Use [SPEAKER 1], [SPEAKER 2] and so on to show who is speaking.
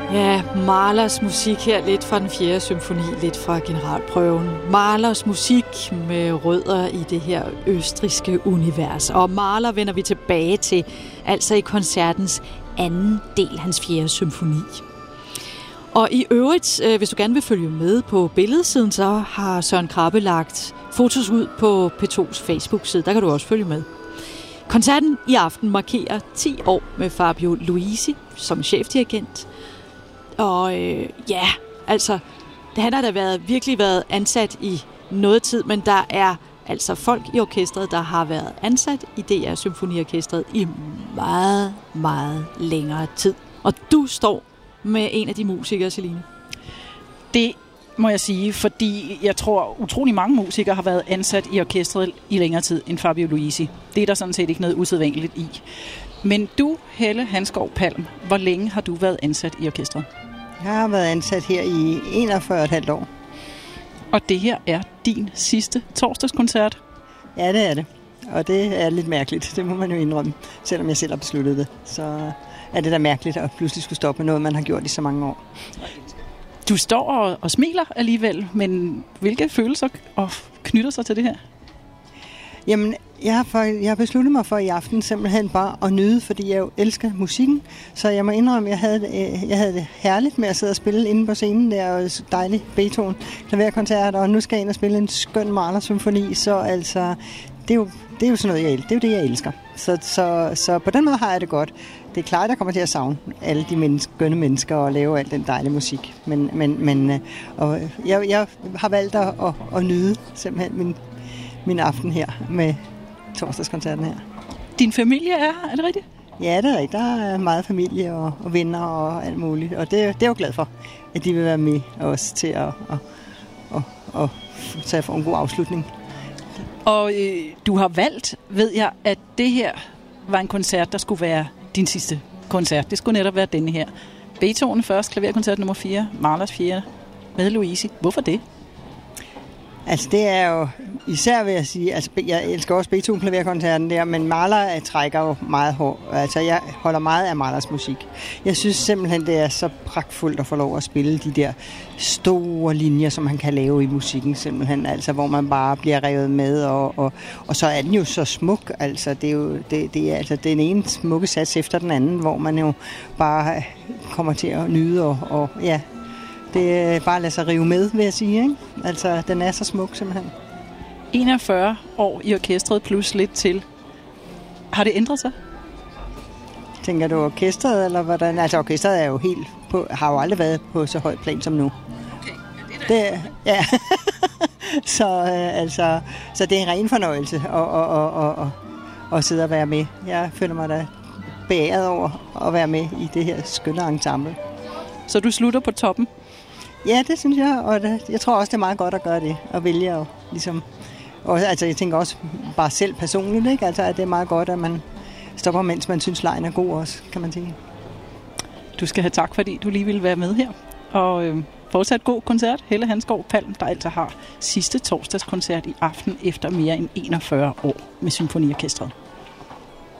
[SPEAKER 1] Ja, Mahlers musik her, lidt fra den 4. symfoni, lidt fra generalprøven. Mahlers musik med rødder i det her østrigske univers. Og Mahler vender vi tilbage til, altså i koncertens anden del, hans 4. symfoni. Og i øvrigt, hvis du gerne vil følge med på billedsiden, så har Søren Krabbe lagt fotos ud på P2's Facebook-side. Der kan du også følge med. Koncerten i aften markerer 10 år med Fabio Luisi som chefdirigent. Og han har da virkelig været ansat i noget tid, men der er altså folk i orkestret, der har været ansat i DR Symfoniorkestret i meget, meget længere tid. Og du står med en af de musikere, Celine.
[SPEAKER 2] Det må jeg sige, fordi jeg tror, utrolig mange musikere har været ansat i orkestret i længere tid end Fabio Luisi. Det er der sådan set ikke noget usædvanligt i. Men du, Helle Hanskov Palm, hvor længe har du været ansat i orkestret?
[SPEAKER 3] Jeg har været ansat her i 41,5 år.
[SPEAKER 2] Og det her er din sidste torsdagskoncert?
[SPEAKER 3] Ja, det er det. Og det er lidt mærkeligt, det må man jo indrømme. Selvom jeg selv har besluttet det, så er det da mærkeligt at pludselig skulle stoppe med noget, man har gjort i så mange år.
[SPEAKER 2] Du står og smiler alligevel, men hvilke følelser knytter sig til det her?
[SPEAKER 3] Jamen, jeg har besluttet mig for i aften simpelthen bare at nyde, fordi jeg jo elsker musikken. Så jeg må indrømme, at jeg havde det herligt med at sidde og spille inde på scenen. Det er jo dejligt Beethoven klaverkoncert, og nu skal jeg ind og spille en skøn Mahler-symfoni. Så altså, det er jo sådan noget, det er jo det, jeg elsker. Så på den måde har jeg det godt. Det er klart, at jeg kommer til at savne alle de skønne mennesker og lave al den dejlige musik. Men jeg har valgt at nyde simpelthen min aften her med torsdagskoncerten her.
[SPEAKER 2] Din familie er det rigtigt?
[SPEAKER 3] Ja, det er rigtigt. Der er meget familie og venner og alt muligt. Og det er jeg jo glad for, at de vil være med også til at få en god afslutning.
[SPEAKER 2] Og du har valgt, ved jeg, at det her var en koncert, der skulle være din sidste koncert. Det skulle netop være denne her. Beethoven først, klaverkoncert nummer 4, Mahlers 4 med Luisi. Hvorfor det?
[SPEAKER 3] Altså det er jo, især vil jeg sige, altså jeg elsker også Beethoven-klaverkoncerten der, men Mahler trækker jo meget hårdt. Altså jeg holder meget af Mahlers musik. Jeg synes simpelthen, det er så pragtfuldt at få lov at spille de der store linjer, som han kan lave i musikken simpelthen. Altså hvor man bare bliver revet med, og så er den jo så smuk. Altså det er jo det er altså den ene smukke sats efter den anden, hvor man jo bare kommer til at nyde og ja. Det er bare at lade sig rive med, vil jeg sige, ikke? Altså, den er så smuk, simpelthen.
[SPEAKER 2] 41 år i orkestret plus lidt til. Har det ændret sig?
[SPEAKER 3] Tænker du orkestret, eller hvordan? Altså, orkestret er jo har jo aldrig været på så højt plan som nu.
[SPEAKER 2] Okay, det er
[SPEAKER 3] ja. Så det er en ren fornøjelse at sidde og være med. Jeg føler mig da beæret over at være med i det her skønne ensemble.
[SPEAKER 2] Så du slutter på toppen?
[SPEAKER 3] Ja, det synes jeg, og jeg tror også, det er meget godt at gøre det, at vælge at ligesom. Og altså, jeg tænker også bare selv personligt, ikke? Altså, at det er meget godt, at man stopper, mens man synes, lejen er god også, kan man sige.
[SPEAKER 2] Du skal have tak, fordi du lige ville være med her. Og fortsat god koncert. Helle Hanskov Palm, der altså har sidste torsdagskoncert i aften efter mere end 41 år med Symfoniorkestret.